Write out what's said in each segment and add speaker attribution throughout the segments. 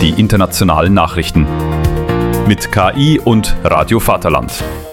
Speaker 1: die internationalen Nachrichten. Mit KI und Radio Vaterland.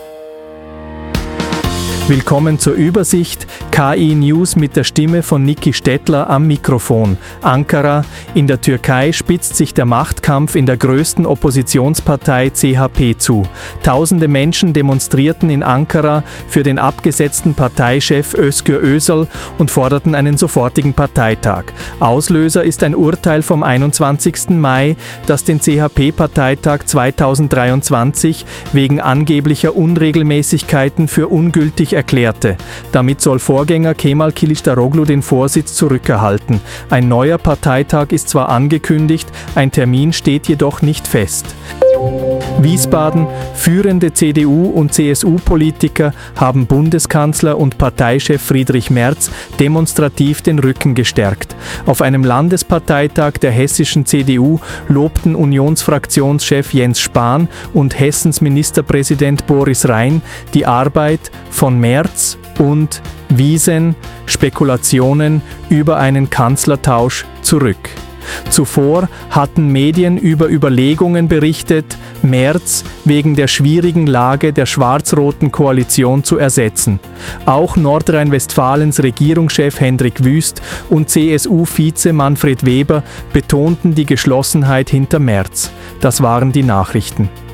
Speaker 2: Willkommen zur Übersicht. KI News mit der Stimme von Niki Stettler am Mikrofon. Ankara. In der Türkei spitzt sich der Machtkampf in der größten Oppositionspartei CHP zu. Tausende Menschen demonstrierten in Ankara für den abgesetzten Parteichef Özgür Özel und forderten einen sofortigen Parteitag. Auslöser ist ein Urteil vom 21. Mai, das den CHP-Parteitag 2023 wegen angeblicher Unregelmäßigkeiten für ungültig erklärte. Damit soll Vorgänger Kemal Kılıçdaroğlu den Vorsitz zurückerhalten. Ein neuer Parteitag ist zwar angekündigt, ein Termin steht jedoch nicht fest. Wiesbaden. Führende CDU- und CSU-Politiker haben Bundeskanzler und Parteichef Friedrich Merz demonstrativ den Rücken gestärkt. Auf einem Landesparteitag der hessischen CDU lobten Unionsfraktionschef Jens Spahn und Hessens Ministerpräsident Boris Rhein die Arbeit von Merz und wiesen Spekulationen über einen Kanzlertausch zurück. Zuvor hatten Medien über Überlegungen berichtet, Merz wegen der schwierigen Lage der schwarz-roten Koalition zu ersetzen. Auch Nordrhein-Westfalens Regierungschef Hendrik Wüst und CSU-Vize Manfred Weber betonten die Geschlossenheit hinter Merz. Das waren die Nachrichten.